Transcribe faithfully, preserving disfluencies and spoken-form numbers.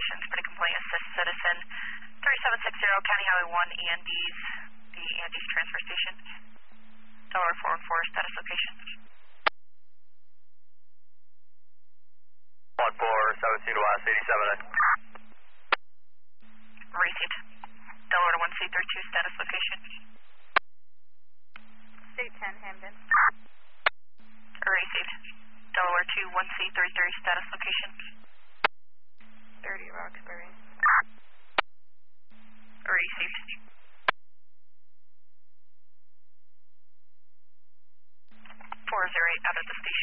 operations for the complaint assist citizen. thirty-seven sixty County Highway one, Andes, the Andes transfer station. Delaware four one four, status location. one four, seventeen West, eighty-seven. Received. Delaware one C thirty-two, status location. C ten, Hamden. Received. Delaware two one C thirty-three, status location. thirty, Roxbury. Received.